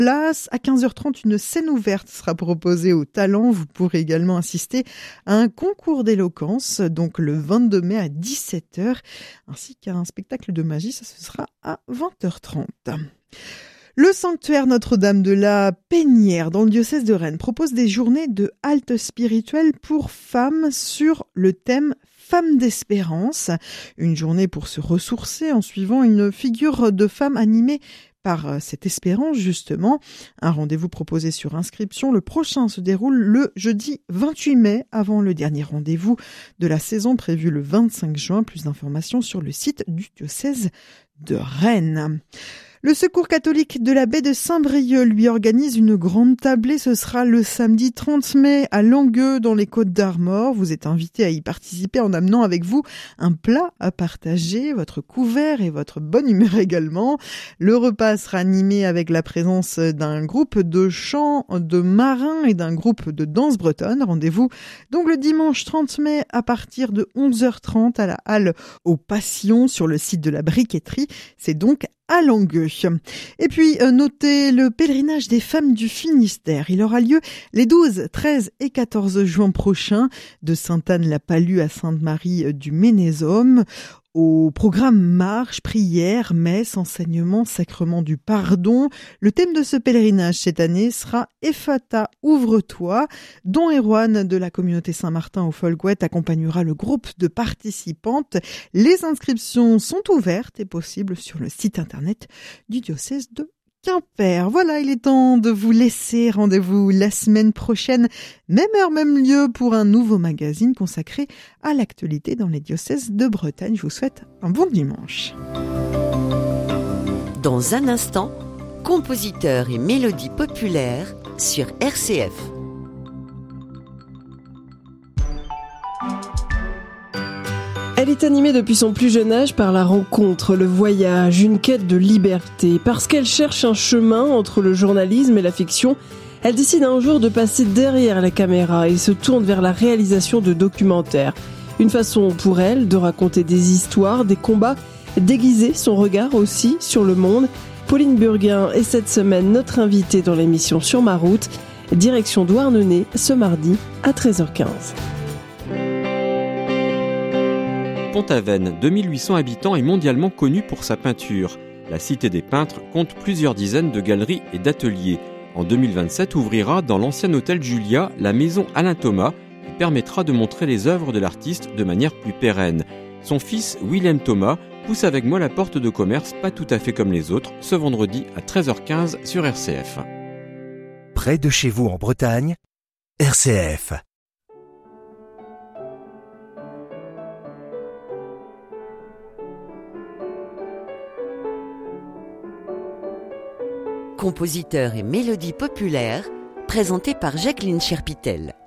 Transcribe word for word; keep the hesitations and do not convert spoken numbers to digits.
place. À quinze heures trente, une scène ouverte sera proposée aux talents. Vous pourrez également assister à un concours d'éloquence, donc le vingt-deux mai à dix-sept heures, ainsi qu'à un spectacle de magie, ça ce sera à vingt heures trente. Le sanctuaire Notre-Dame de la Pénière dans le diocèse de Rennes propose des journées de halte spirituelle pour femmes sur le thème Femmes d'espérance. Une journée pour se ressourcer en suivant une figure de femme animée par cette espérance justement. Un rendez-vous proposé sur inscription. Le prochain se déroule le jeudi vingt-huit mai avant le dernier rendez-vous de la saison prévu le vingt-cinq juin. Plus d'informations sur le site du diocèse de Rennes. Le Secours catholique de la baie de Saint-Brieuc lui organise une grande tablée. Ce sera le samedi trente mai à Langueux dans les Côtes-d'Armor. Vous êtes invité à y participer en amenant avec vous un plat à partager, votre couvert et votre bonne humeur également. Le repas sera animé avec la présence d'un groupe de chant de marins et d'un groupe de danse bretonne. Rendez-vous donc le dimanche trente mai à partir de onze heures trente à la halle aux Passions sur le site de la briqueterie. C'est donc à Langueux. Et puis, euh, notez le pèlerinage des femmes du Finistère. Il aura lieu les douze, treize et quatorze juin prochains de Sainte-Anne-la-Palue à Sainte-Marie du Ménésome. Au programme marche, prière, messe, enseignement, sacrement du pardon. Le thème de ce pèlerinage cette année sera Ephata, ouvre-toi. Don Erwan de la communauté Saint-Martin au Folgouette accompagnera le groupe de participantes. Les inscriptions sont ouvertes et possibles sur le site internet du diocèse de Quimper. Voilà, il est temps de vous laisser. Rendez-vous la semaine prochaine, même heure, même lieu, pour un nouveau magazine consacré à l'actualité dans les diocèses de Bretagne. Je vous souhaite un bon dimanche. Dans un instant, compositeurs et mélodies populaires sur R C F. Elle est animée depuis son plus jeune âge par la rencontre, le voyage, une quête de liberté. Parce qu'elle cherche un chemin entre le journalisme et la fiction, elle décide un jour de passer derrière la caméra et se tourne vers la réalisation de documentaires. Une façon pour elle de raconter des histoires, des combats, d'aiguiser son regard aussi sur le monde. Pauline Burguin est cette semaine notre invitée dans l'émission Sur ma route. Direction Douarnenez ce mardi à treize heures quinze. Pont-Aven, deux mille huit cents habitants, est mondialement connue pour sa peinture. La Cité des Peintres compte plusieurs dizaines de galeries et d'ateliers. En deux mille vingt-sept ouvrira dans l'ancien hôtel Julia la maison Alain Thomas, qui permettra de montrer les œuvres de l'artiste de manière plus pérenne. Son fils, Willem Thomas, pousse avec moi la porte de commerce pas tout à fait comme les autres, ce vendredi à treize heures quinze sur R C F. Près de chez vous en Bretagne, R C F. Compositeurs et mélodies populaires, présentés par Jacqueline Cherpitel.